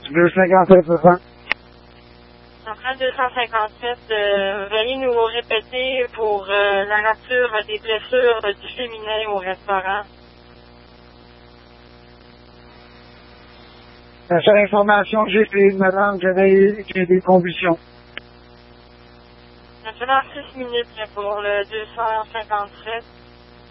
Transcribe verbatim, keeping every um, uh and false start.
deux cent cinquante-sept, c'est ça? Centrale deux cent cinquante-sept, euh, veuillez nous répéter pour euh, la nature des blessures du féminin au restaurant. La seule information que j'ai, c'est madame, que j'ai j'ai des convulsions. Maintenant, six minutes pour le deux cent cinquante-sept.